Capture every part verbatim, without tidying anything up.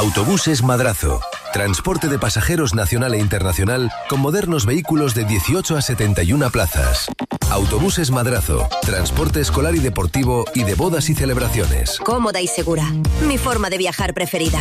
Autobuses Madrazo. Transporte de pasajeros nacional e internacional con modernos vehículos de dieciocho a setenta y una plazas. Autobuses Madrazo. Transporte escolar y deportivo y de bodas y celebraciones. Cómoda y segura. Mi forma de viajar preferida.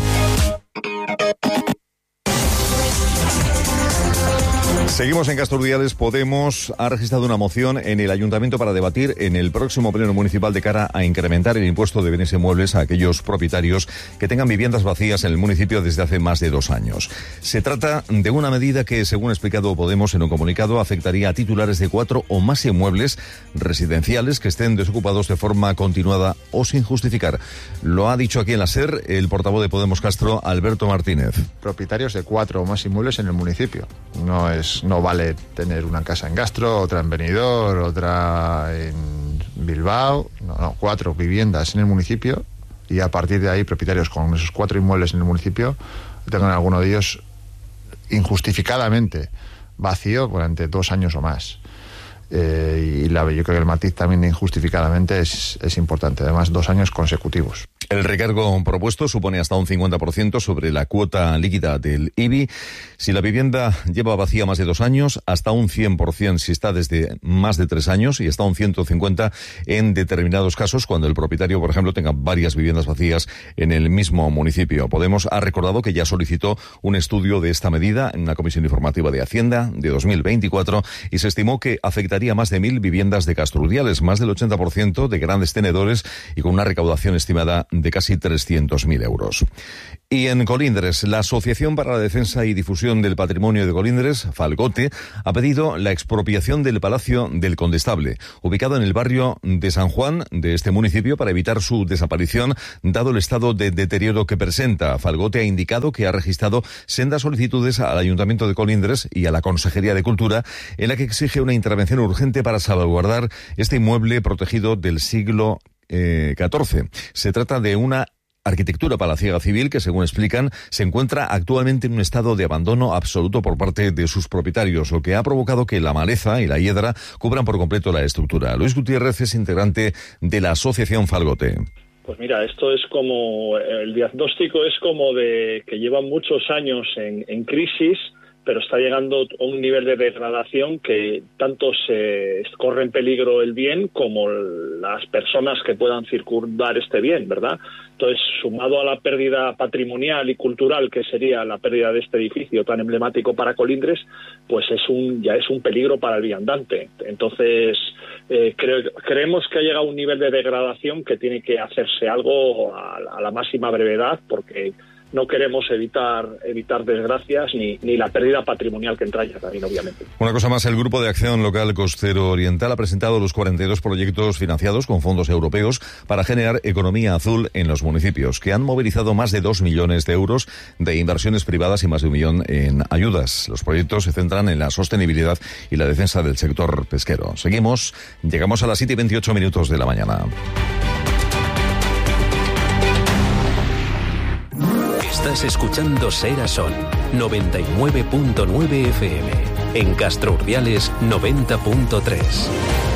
Seguimos en Castro Urdiales. Podemos ha registrado una moción en el Ayuntamiento para debatir en el próximo pleno municipal de cara a incrementar el impuesto de bienes inmuebles a aquellos propietarios que tengan viviendas vacías en el municipio desde hace más de dos años. Se trata de una medida que, según ha explicado Podemos en un comunicado, afectaría a titulares de cuatro o más inmuebles residenciales que estén desocupados de forma continuada o sin justificar. Lo ha dicho aquí en la SER el portavoz de Podemos Castro, Alberto Martínez. Propietarios de cuatro o más inmuebles en el municipio. No es No vale tener una casa en Castro, otra en Benidorm, otra en Bilbao. No, no, cuatro viviendas en el municipio y a partir de ahí propietarios con esos cuatro inmuebles en el municipio tengan alguno de ellos injustificadamente vacío durante dos años o más. Eh, y la, yo creo que el matiz también de injustificadamente es, es importante, además dos años consecutivos. El recargo propuesto supone hasta un cincuenta por ciento sobre la cuota líquida del I B I. Si la vivienda lleva vacía más de dos años, hasta un cien por ciento si está desde más de tres años y hasta un ciento cincuenta en determinados casos cuando el propietario, por ejemplo, tenga varias viviendas vacías en el mismo municipio. Podemos ha recordado que ya solicitó un estudio de esta medida en una comisión informativa de Hacienda de dos mil veinticuatro y se estimó que afectaría más de mil viviendas de Castro Urdiales, más del ochenta por ciento de grandes tenedores y con una recaudación estimada de casi trescientos mil euros. Y en Colindres, la Asociación para la Defensa y Difusión del Patrimonio de Colindres, Falgote, ha pedido la expropiación del Palacio del Condestable, ubicado en el barrio de San Juan de este municipio, para evitar su desaparición, dado el estado de deterioro que presenta. Falgote ha indicado que ha registrado sendas solicitudes al Ayuntamiento de Colindres y a la Consejería de Cultura, en la que exige una intervención urgente para salvaguardar este inmueble protegido del siglo eh, catorce. Se trata de una arquitectura palaciega civil que, según explican, se encuentra actualmente en un estado de abandono absoluto por parte de sus propietarios, lo que ha provocado que la maleza y la hiedra cubran por completo la estructura. Luis Gutiérrez es integrante de la Asociación Falgote. Pues mira, esto es como, el diagnóstico es como de que llevan muchos años en, en crisis, pero está llegando a un nivel de degradación que tanto se corre en peligro el bien como las personas que puedan circundar este bien, ¿verdad? Entonces, sumado a la pérdida patrimonial y cultural que sería la pérdida de este edificio tan emblemático para Colindres, pues es un ya es un peligro para el viandante. Entonces, eh, cre- creemos que ha llegado a un nivel de degradación que tiene que hacerse algo a, a la máxima brevedad, porque no queremos evitar evitar desgracias ni, ni la pérdida patrimonial que entraña también, obviamente. Una cosa más, el Grupo de Acción Local Costero Oriental ha presentado los cuarenta y dos proyectos financiados con fondos europeos para generar economía azul en los municipios, que han movilizado más de dos millones de euros de inversiones privadas y más de un millón en ayudas. Los proyectos se centran en la sostenibilidad y la defensa del sector pesquero. Seguimos, llegamos a las siete y veintiocho minutos de la mañana. Estás escuchando Ser a Son, noventa y nueve punto nueve F M. En Castro Urdiales, noventa punto tres.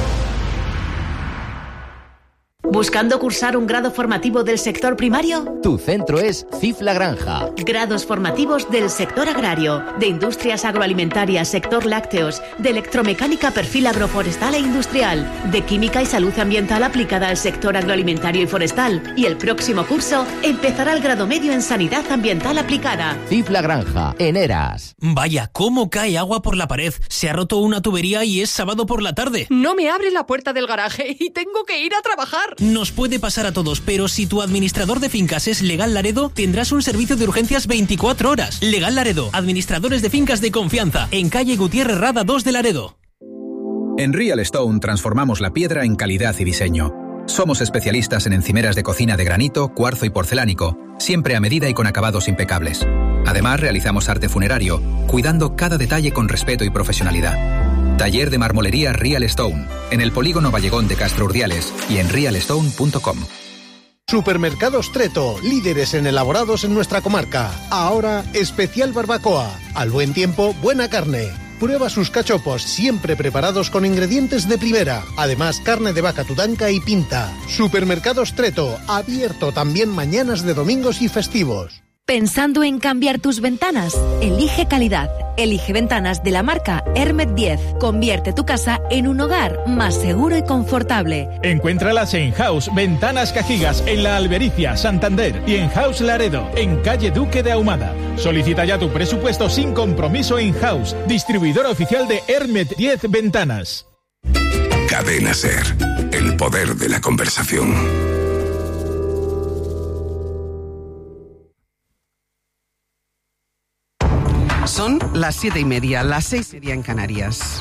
¿Buscando cursar un grado formativo del sector primario? Tu centro es C I F La Granja. Grados formativos del sector agrario, de industrias agroalimentarias, sector lácteos, de electromecánica, perfil agroforestal e industrial, de química y salud ambiental aplicada al sector agroalimentario y forestal. Y el próximo curso empezará el grado medio en sanidad ambiental aplicada. C I F La Granja, en Eras. Vaya, cómo cae agua por la pared. Se ha roto una tubería y es sábado por la tarde. No me abre la puerta del garaje y tengo que ir a trabajar. Nos puede pasar a todos, pero si tu administrador de fincas es Legal Laredo, tendrás un servicio de urgencias veinticuatro horas. Legal Laredo, administradores de fincas de confianza, en calle Gutiérrez Rada dos de Laredo. En Real Stone transformamos la piedra en calidad y diseño. Somos especialistas en encimeras de cocina de granito, cuarzo y porcelánico, siempre a medida y con acabados impecables. Además, realizamos arte funerario, cuidando cada detalle con respeto y profesionalidad. Taller de marmolería Real Stone, en el polígono Vallegón de Castro Urdiales y en real stone punto com. Supermercados Treto, líderes en elaborados en nuestra comarca. Ahora, especial barbacoa. Al buen tiempo, buena carne. Prueba sus cachopos, siempre preparados con ingredientes de primera. Además, carne de vaca tudanca y pinta. Supermercados Treto, abierto también mañanas de domingos y festivos. ¿Pensando en cambiar tus ventanas? Elige calidad. Elige ventanas de la marca Hermet diez. Convierte tu casa en un hogar más seguro y confortable. Encuéntralas en House Ventanas Cajigas, en La Albericia, Santander, y en House Laredo, en calle Duque de Ahumada. Solicita ya tu presupuesto sin compromiso en House, distribuidor oficial de Hermet diez Ventanas. Cadena SER, el poder de la conversación. Son las siete y media, las seis y media en Canarias.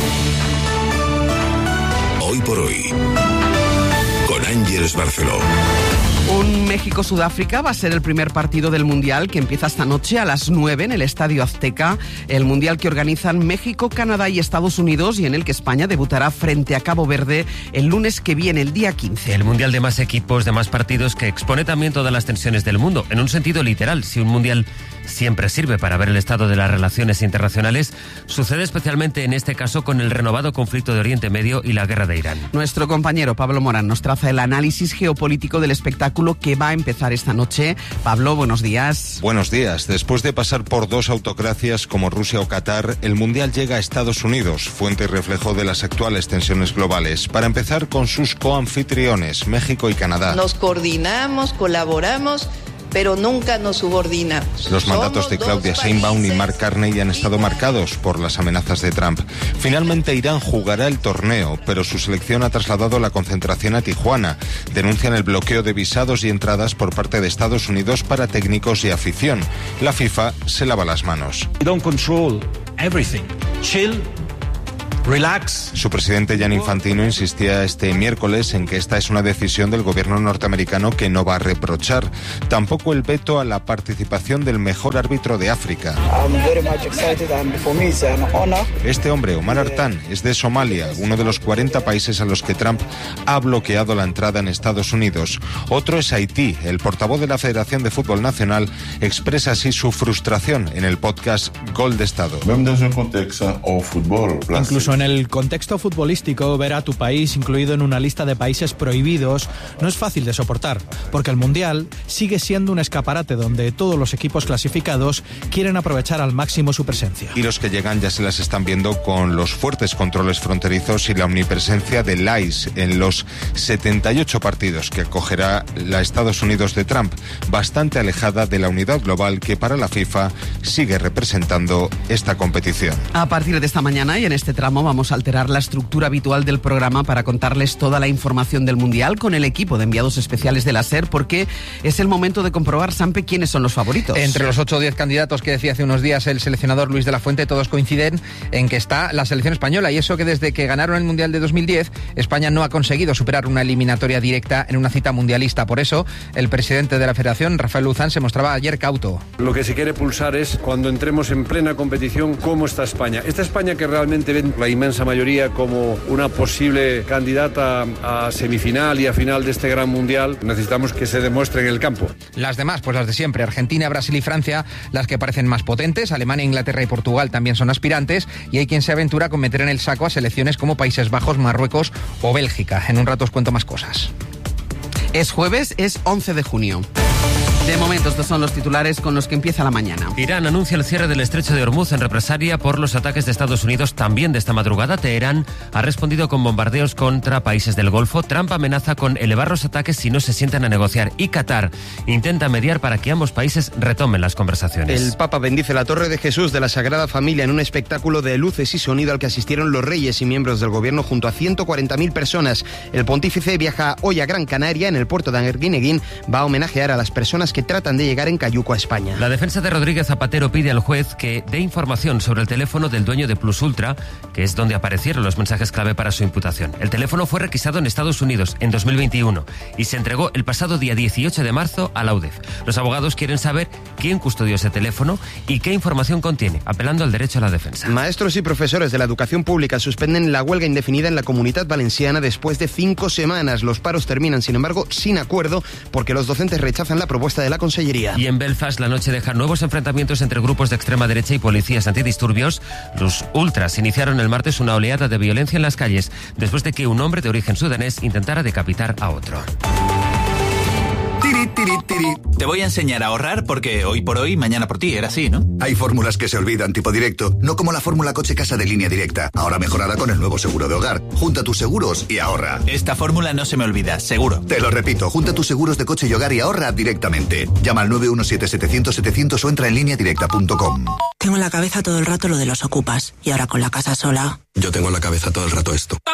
Hoy por hoy, con Ángeles Barceló. Un México-Sudáfrica va a ser el primer partido del Mundial que empieza esta noche a las nueve en el Estadio Azteca. El Mundial que organizan México, Canadá y Estados Unidos y en el que España debutará frente a Cabo Verde el lunes que viene, el día quince. El Mundial de más equipos, de más partidos, que expone también todas las tensiones del mundo. En un sentido literal, si un Mundial siempre sirve para ver el estado de las relaciones internacionales, sucede especialmente en este caso con el renovado conflicto de Oriente Medio y la guerra de Irán. Nuestro compañero Pablo Morán nos traza el análisis geopolítico del espectáculo que va a empezar esta noche. Pablo, buenos días. Buenos días. Después de pasar por dos autocracias como Rusia o Qatar, el Mundial llega a Estados Unidos, fuente y reflejo de las actuales tensiones globales. Para empezar con sus coanfitriones, México y Canadá. Nos coordinamos, colaboramos, pero nunca nos subordinamos. Los mandatos de Claudia Sheinbaum y Mark Carney han estado marcados por las amenazas de Trump. Finalmente Irán jugará el torneo, pero su selección ha trasladado la concentración a Tijuana. Denuncian el bloqueo de visados y entradas por parte de Estados Unidos para técnicos y afición. La FIFA se lava las manos. We don't control everything. Chill. Relax. Su presidente Gianni Infantino insistía este miércoles en que esta es una decisión del gobierno norteamericano que no va a reprochar. Tampoco el veto a la participación del mejor árbitro de África. Este hombre, Omar Artan, es de Somalia, uno de los cuarenta países a los que Trump ha bloqueado la entrada en Estados Unidos. Otro es Haití. El portavoz de la Federación de Fútbol Nacional expresa así su frustración en el podcast Gol de Estado. Incluso en el contexto futbolístico, ver a tu país incluido en una lista de países prohibidos no es fácil de soportar, porque el Mundial sigue siendo un escaparate donde todos los equipos clasificados quieren aprovechar al máximo su presencia. Y los que llegan ya se las están viendo con los fuertes controles fronterizos y la omnipresencia del I C E en los setenta y ocho partidos que acogerá la Estados Unidos de Trump, bastante alejada de la unidad global que para la FIFA sigue representando esta competición. A partir de esta mañana y en este tramo vamos a alterar la estructura habitual del programa para contarles toda la información del Mundial con el equipo de enviados especiales de la SER, porque es el momento de comprobar, Sampe, quiénes son los favoritos. Entre los ocho o diez candidatos que decía hace unos días el seleccionador Luis de la Fuente, todos coinciden en que está la selección española, y eso que desde que ganaron el Mundial de dos mil diez, España no ha conseguido superar una eliminatoria directa en una cita mundialista. Por eso, el presidente de la Federación, Rafael Luzán, se mostraba ayer cauto. Lo que se quiere pulsar es, cuando entremos en plena competición, cómo está España. Esta España que realmente ven la inmensa mayoría como una posible candidata a semifinal y a final de este gran mundial, necesitamos que se demuestre en el campo. Las demás, pues las de siempre, Argentina, Brasil y Francia, las que parecen más potentes. Alemania, Inglaterra y Portugal también son aspirantes, y hay quien se aventura con meter en el saco a selecciones como Países Bajos, Marruecos o Bélgica. En un rato os cuento más cosas. Es jueves, es once de junio. De momento, estos son los titulares con los que empieza la mañana. Irán anuncia el cierre del estrecho de Hormuz en represalia por los ataques de Estados Unidos también de esta madrugada. Teherán ha respondido con bombardeos contra países del Golfo. Trump amenaza con elevar los ataques si no se sientan a negociar. Y Qatar intenta mediar para que ambos países retomen las conversaciones. El Papa bendice la Torre de Jesús de la Sagrada Familia en un espectáculo de luces y sonido al que asistieron los reyes y miembros del gobierno junto a ciento cuarenta mil personas. El pontífice viaja hoy a Gran Canaria, en el puerto de Arguineguín. Va a homenajear a las personas que tratan de llegar en cayuco a España. La defensa de Rodríguez Zapatero pide al juez que dé información sobre el teléfono del dueño de Plus Ultra, que es donde aparecieron los mensajes clave para su imputación. El teléfono fue requisado en Estados Unidos en dos mil veintiuno y se entregó el pasado día dieciocho de marzo a la U D E F. Los abogados quieren saber quién custodió ese teléfono y qué información contiene, apelando al derecho a la defensa. Maestros y profesores de la educación pública suspenden la huelga indefinida en la Comunitat Valenciana después de cinco semanas. Los paros terminan, sin embargo, sin acuerdo, porque los docentes rechazan la propuesta de la Consellería. Y en Belfast la noche deja nuevos enfrentamientos entre grupos de extrema derecha y policías antidisturbios. Los ultras iniciaron el martes una oleada de violencia en las calles después de que un hombre de origen sudanés intentara decapitar a otro. tiri, tiri. Te voy a enseñar a ahorrar porque hoy por hoy, mañana por ti, era así, ¿no? Hay fórmulas que se olvidan, tipo directo, no como la fórmula coche-casa de Línea Directa, ahora mejorada con el nuevo seguro de hogar. Junta tus seguros y ahorra. Esta fórmula no se me olvida, seguro. Te lo repito, junta tus seguros de coche y hogar y ahorra directamente. Llama al nueve uno siete, setecientos, setecientos o entra en línea directa punto com. Tengo en la cabeza todo el rato lo de los ocupas y ahora con la casa sola. Yo tengo en la cabeza todo el rato esto.